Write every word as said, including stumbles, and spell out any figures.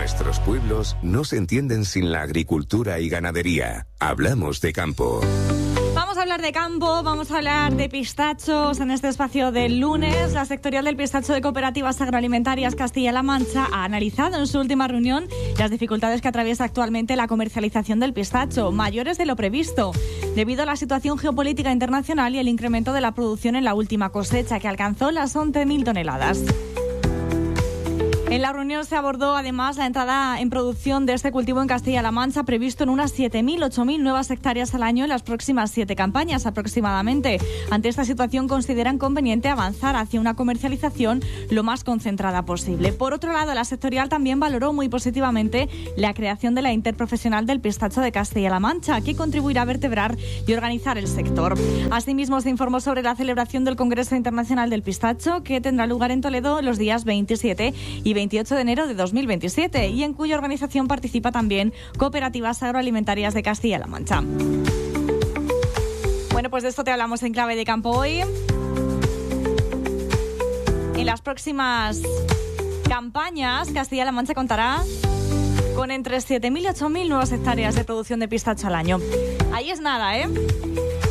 Nuestros pueblos no se entienden sin la agricultura y ganadería. Hablamos de campo. Vamos a hablar de campo, vamos a hablar de pistachos en este espacio del lunes. La sectorial del pistacho de Cooperativas Agroalimentarias Castilla-La Mancha ha analizado en su última reunión las dificultades que atraviesa actualmente la comercialización del pistacho, mayores de lo previsto, debido a la situación geopolítica internacional y el incremento de la producción en la última cosecha, que alcanzó las once mil toneladas. En la reunión se abordó además la entrada en producción de este cultivo en Castilla-La Mancha, previsto en unas siete mil, ocho mil nuevas hectáreas al año en las próximas siete campañas aproximadamente. Ante esta situación consideran conveniente avanzar hacia una comercialización lo más concentrada posible. Por otro lado, la sectorial también valoró muy positivamente la creación de la Interprofesional del Pistacho de Castilla-La Mancha, que contribuirá a vertebrar y organizar el sector. Asimismo, se informó sobre la celebración del Congreso Internacional del Pistacho, que tendrá lugar en Toledo los días veintisiete y veintiocho de enero de dos mil veintisiete, y en cuya organización participa también Cooperativas Agroalimentarias de Castilla-La Mancha. Bueno, pues de esto te hablamos en Clave de Campo hoy. En las próximas campañas, Castilla-La Mancha contará con entre siete mil y ocho mil nuevas hectáreas de producción de pistacho al año. Ahí es nada, ¿eh?